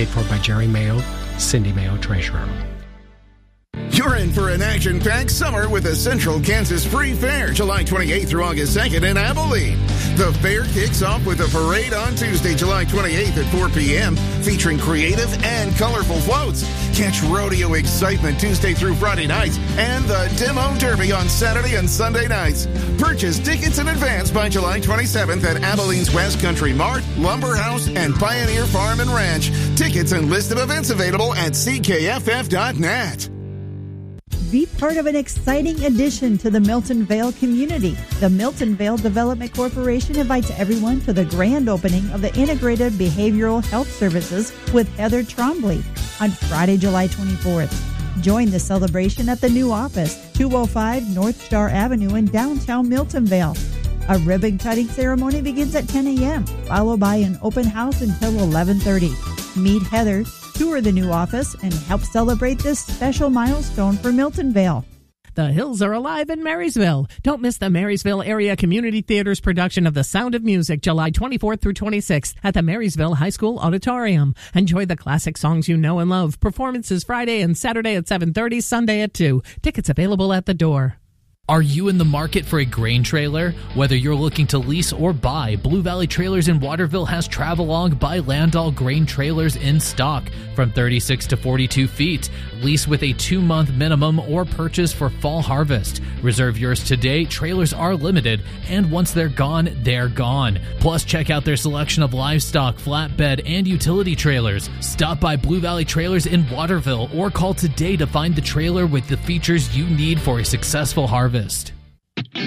Paid for by Jerry Mayo, Cindy Mayo, Treasurer. You're in for an action-packed summer with the Central Kansas Free Fair, July 28th through August 2nd in Abilene. The fair kicks off with a parade on Tuesday, July 28th at 4 p.m., featuring creative and colorful floats. Catch rodeo excitement Tuesday through Friday nights and the Demo Derby on Saturday and Sunday nights. Purchase tickets in advance by July 27th at Abilene's West Country Mart, Lumber House, and Pioneer Farm and Ranch. Tickets and list of events available at ckff.net. Be part of an exciting addition to the Milton Vale community. The Milton Vale Development Corporation invites everyone to the grand opening of the Integrated Behavioral Health Services with Heather Trombley on Friday, July 24th. Join the celebration at the new office, 205 North Star Avenue in downtown Milton Vale. A ribbon-cutting ceremony begins at 10 a.m., followed by an open house until 11:30. Meet Heather, tour the new office, and help celebrate this special milestone for Milton Vale. The Hills are alive in Marysville. Don't miss the Marysville Area Community Theater's production of The Sound of Music, July 24th through 26th at the Marysville High School Auditorium. Enjoy the classic songs you know and love. Performances Friday and Saturday at 7:30, Sunday at 2. Tickets available at the door. Are you in the market for a grain trailer? Whether you're looking to lease or buy, Blue Valley Trailers in Waterville has Travelong by Landall grain trailers in stock from 36 to 42 feet. Lease with a 2-month minimum or purchase for fall harvest. Reserve yours today. Trailers are limited, and once they're gone, they're gone. Plus, check out their selection of livestock, flatbed, and utility trailers. Stop by Blue Valley Trailers in Waterville or call today to find the trailer with the features you need for a successful harvest.